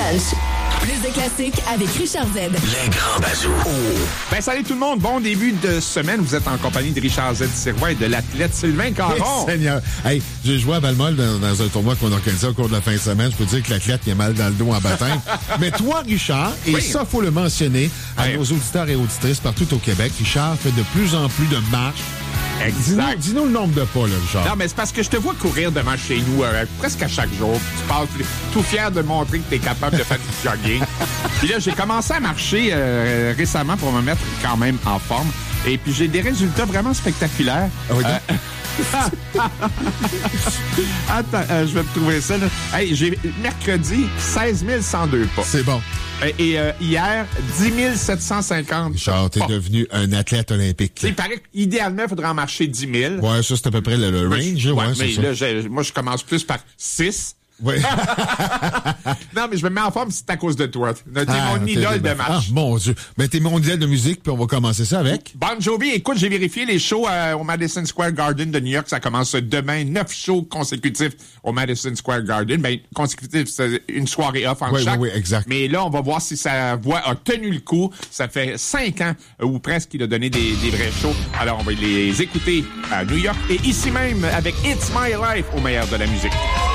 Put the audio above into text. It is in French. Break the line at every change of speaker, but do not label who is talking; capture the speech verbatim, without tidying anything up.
Lunch. Plus de classiques avec Richard Z.
Les grands bazous. Oh.
Ben, salut tout le monde. Bon début de semaine. Vous êtes en compagnie de Richard Z. Sirois et de l'athlète Sylvain Caron.
Hey, Seigneur. Hey, j'ai joué à Balmol dans, dans un tournoi qu'on organisait au cours de la fin de semaine. Je peux dire que l'athlète il a mal dans le dos en baptême. Mais toi, Richard, et
oui.
ça, faut le mentionner à
oui.
nos auditeurs et auditrices partout au Québec, Richard fait de plus en plus de marches.
Exact.
Dis-nous, dis-nous le nombre de pas, là, Richard.
Non, mais c'est parce que je te vois courir devant chez nous euh, presque à chaque jour. Tu passes tout fier de montrer que tu es capable de faire du jogging. Puis là, j'ai commencé à marcher euh, récemment pour me mettre quand même en forme. Et puis, j'ai des résultats vraiment spectaculaires.
Ah oui,
euh... Attends, euh, je vais te trouver ça. Là. Hey, j'ai mercredi, seize mille cent deux pas.
C'est bon.
Et, et euh, hier, dix mille sept cent cinquante.
Richard, t'es
pas.
devenu un athlète olympique.
Il paraît qu'idéalement, il faudrait en marcher dix mille.
Ouais, ça, c'est à peu près le, le range.
Ouais,
Ouais,
mais
c'est
là,
ça.
j'ai, moi, je commence plus par six.
Oui.
Non, mais je me mets en forme, c'est à cause de toi. T'es
Ah,
mon
t'es-
idole de
Ah,
marche.
mon Dieu. Ben, t'es mon idole de musique, puis on va commencer ça avec.
Bon Jovi, écoute, j'ai vérifié les shows euh, au Madison Square Garden de New York. Ça commence demain. Neuf shows consécutifs au Madison Square Garden. Ben, consécutifs, c'est une soirée off en
Oui,
chaque.
oui, oui, exact.
Mais là, on va voir si sa voix a tenu le coup. Ça fait cinq ans, euh, ou presque, qu'il a donné des, des vrais shows. Alors, on va les écouter à New York et ici même avec It's My Life au meilleur de la musique.